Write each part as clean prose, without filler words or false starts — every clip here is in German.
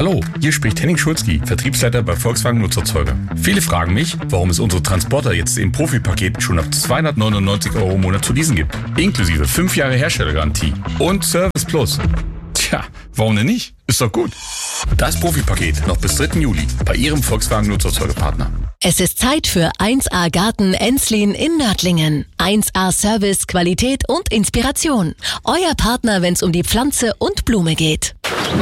Hallo, hier spricht Henning Schulzki, Vertriebsleiter bei Volkswagen Nutzerzeuger. Viele fragen mich, warum es unsere Transporter jetzt im Profipaket schon ab 299 € im Monat zu leasen gibt. Inklusive 5 Jahre Herstellergarantie und Service Plus. Tja, warum denn nicht? Ist doch gut. Das Profipaket noch bis 3. Juli bei Ihrem Volkswagen Nutzerzeugerpartner. Es ist Zeit für 1A Garten Enslin in Nördlingen. 1A Service, Qualität und Inspiration. Euer Partner, wenn es um die Pflanze und Blume geht.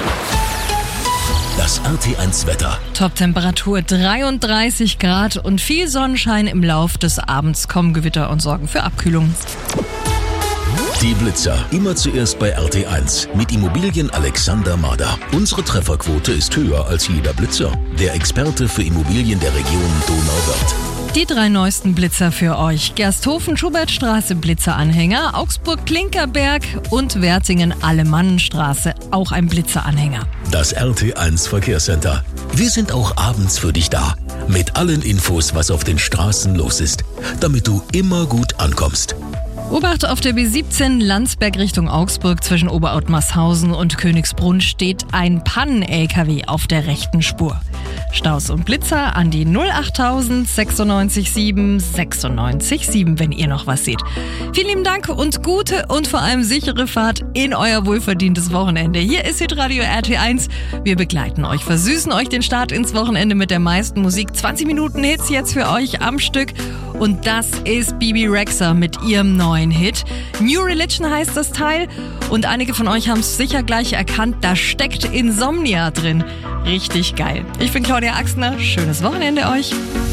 Das RT1 Wetter. Top-Temperatur 33 Grad und viel Sonnenschein im Lauf des Abends. Kommen Gewitter und sorgen für Abkühlung. Die Blitzer. Immer zuerst bei RT1 mit Immobilien Alexander Mader. Unsere Trefferquote ist höher als jeder Blitzer. Der Experte für Immobilien der Region Donauwörth. Die 3 neuesten Blitzer für euch. Gersthofen, Schubertstraße, Blitzeranhänger. Augsburg, Klinkerberg und Wertingen, Alemannenstraße, auch ein Blitzeranhänger. Das RT1 Verkehrscenter. Wir sind auch abends für dich da. Mit allen Infos, was auf den Straßen los ist. Damit du immer gut ankommst. Obacht auf der B17 Landsberg Richtung Augsburg zwischen Oberottmarshausen und Königsbrunn steht ein Pannen-LKW auf der rechten Spur. Staus und Blitzer an die 08000 96 7 96 7, wenn ihr noch was seht. Vielen lieben Dank und gute und vor allem sichere Fahrt in euer wohlverdientes Wochenende. Hier ist Hitradio RT1. Wir begleiten euch, versüßen euch den Start ins Wochenende mit der meisten Musik. 20 Minuten Hits jetzt für euch am Stück. Und das ist Bebe Rexha mit ihrem neuen Hit. New Religion heißt das Teil. Und einige von euch haben es sicher gleich erkannt, da steckt Insomnia drin. Richtig geil. Ich bin Claudia Axner. Schönes Wochenende euch.